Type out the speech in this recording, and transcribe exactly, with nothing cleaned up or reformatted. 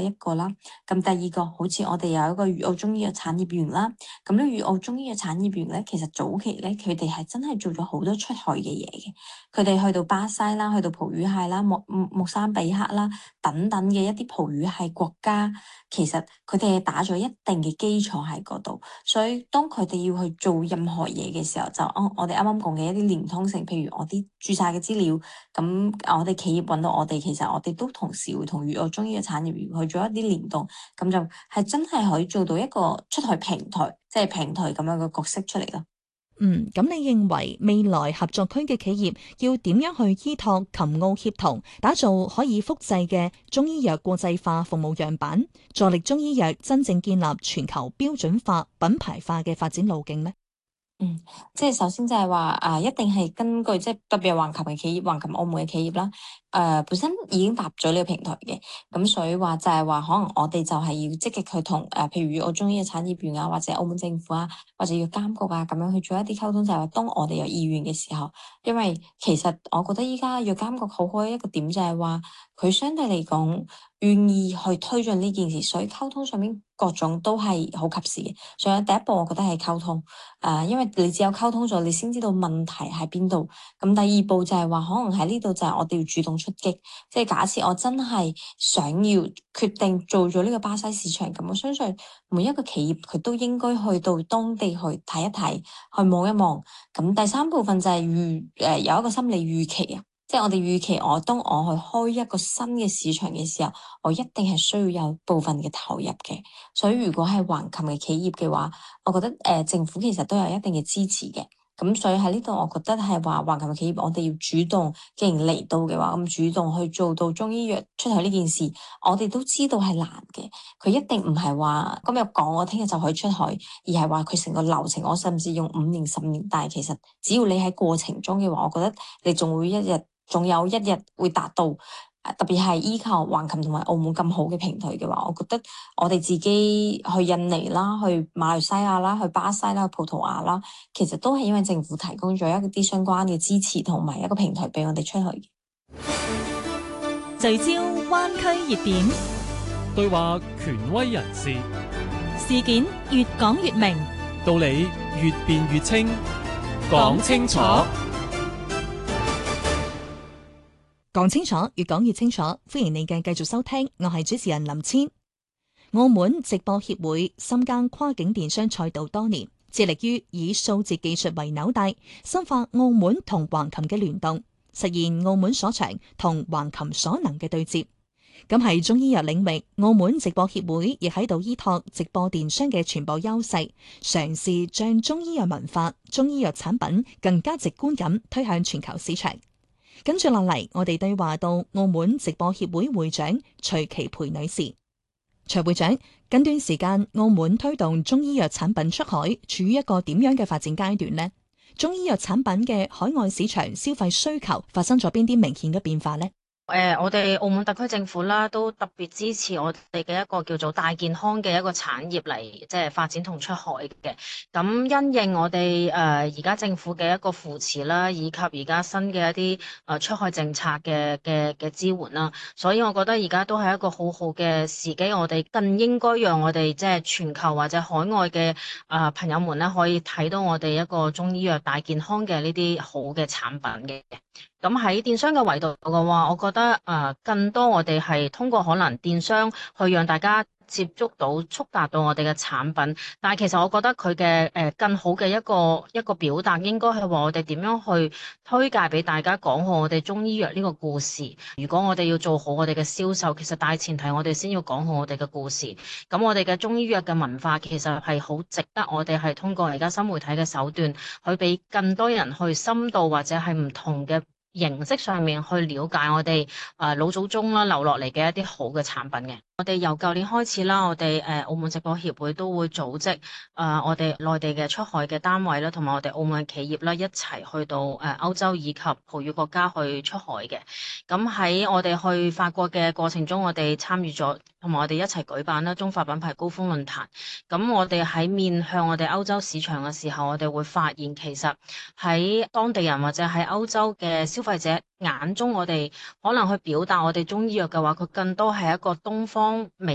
一個啦。咁第二個好似我哋有一個粵澳中醫藥產業園啦。咁咧粵澳中醫藥產業園咧，其實早期咧佢哋係真係做咗好多出海嘅嘢嘅。佢哋去到巴西啦，去到葡語系啦、莫莫桑比克啦等等嘅一啲葡語系國家，其實佢哋係打咗一定嘅基礎喺嗰度。所以當佢哋要去做任何嘢嘅時候，就哦我哋啱啱講嘅一啲連通性，譬如我啲註冊嘅資料，咁我哋企業揾到我哋，其實我哋都同時會同粵澳中醫嘅產業園去做一啲聯動，咁就係真係可以做到一個出海平台，即係平台咁樣嘅角色出嚟咯。 嗯，咁你認為未來合作區嘅企業要點樣去依託琴澳協同，打造可以複製嘅中醫藥國際化服務樣板，助力中醫藥真正建立全球標準化、品牌化嘅發展路徑呢？ 嗯，即係首先就係話啊，一定係根據即係特別係橫琴嘅企業、橫琴澳門嘅企業啦，誒、呃、本身已經搭咗呢個平台嘅，咁所以話就係話可能我哋就係要積極去同誒、呃，譬如粵澳中醫嘅產業園啊，或者澳門政府啊，或者要監局啊，咁樣去做一啲溝通，就係話當我哋有意願嘅時候，因為其實我覺得依家藥監局好好一個點就係話佢相對嚟講願意去推進呢件事，所以溝通上面各種都係好及時嘅。所以第一步我覺得係溝通，誒、呃，因為你只有溝通咗，你先知道問題喺邊度。咁第二步就係話，可能喺呢度就係我哋要主動出擊，即係假設我真係想要決定做咗呢個巴西市場，咁我相信每一個企業佢都應該去到當地去睇一睇，去望一望。咁第三部分就係預誒有一個心理預期啊。即係我哋預期我，我當我去開一個新嘅市場嘅時候，我一定係需要有部分嘅投入嘅。所以如果係橫琴嘅企業嘅話，我覺得誒、呃、政府其實都有一定嘅支持嘅。咁所以喺呢度，我覺得係話橫琴嘅企業，我哋要主動，既然嚟到嘅話，咁主動去做到中醫藥出口呢件事，我哋都知道係難嘅。佢一定唔係話今日講我聽日就可以出海，而係話佢成個流程，我甚至用五年、十年。但係其實只要你喺過程中嘅話，我覺得你仲會一日。仲有一日會達到，特別係依靠橫琴同埋澳門咁好嘅平台嘅話，我覺得我哋自己去印尼啦、去馬來西亞啦、去巴西啦、去葡萄牙啦，其實都係因為政府提供咗一啲相關嘅支持同埋一個平台俾我哋出去。 聚焦灣區熱點， 對話權威人士， 事件越講越明， 道理越辯越清，講清楚。 講清楚，越講越清楚。歡迎你嘅繼續收聽，我係主持人林千。澳門直播協會深耕跨境電商賽道多年，致力於以數字技術為紐帶，深化澳門同橫琴嘅聯動，實現澳門所長同橫琴所能嘅對接。咁喺中醫藥領域，澳門直播協會亦喺度依託直播電商嘅傳播優勢，嘗試將中醫藥文化、中醫藥產品更加直觀咁推向全球市場。跟住落嚟，我哋對話到澳門直播協會會長徐琪培女士。徐會長，近段時間澳門推動中醫藥產品出海，處於一個點樣嘅發展階段呢？中醫藥產品嘅海外市場消費需求發生咗邊啲明顯嘅變化呢？ 誒、呃，我哋澳門特區政府啦，都特別支持我哋嘅一個叫做大健康嘅一個產業嚟，即係發展同出海嘅。咁因應我哋誒而家政府嘅一個扶持啦，以及而家新嘅一啲誒出海政策嘅嘅嘅支援啦，所以我覺得而家都係一個好好嘅時機，我哋更應該讓我哋即係全球或者海外嘅誒朋友們咧，可以睇到我哋一個中醫藥大健康嘅呢啲好嘅產品嘅。咁喺電商嘅維度嘅話，我覺得誒、呃、更多我哋係通過可能電商去讓大家接觸到、觸達到我哋嘅產品。但係其實我覺得佢嘅誒更好嘅一個一個表達，應該係話我哋點樣去推介俾大家講好我哋中醫藥呢個故事。如果我哋要做好我哋嘅銷售，其實大前提我哋先要講好我哋嘅故事。咁我哋嘅中醫藥嘅文化其實係好值得我哋係通過而家新媒體嘅手段，去俾更多人去深度或者係唔同嘅形式上面去了解我哋誒老祖宗啦留落嚟嘅一啲好嘅產品嘅。我哋由舊年開始啦，我哋誒澳門直播協會都會組織誒我哋內地嘅出海嘅單位啦，同埋我哋澳門嘅企業啦一齊去到誒歐洲以及葡語國家去出海嘅。咁喺我哋去法國嘅過程中，我哋參與咗，同埋我哋一齊舉辦啦中法品牌高峰論壇。咁我哋喺面向我哋歐洲市場嘅時候，我哋會發現其實喺當地人或者喺歐洲嘅消費者眼中，我哋可能去表達我哋中醫藥嘅話，佢更多係一個東方美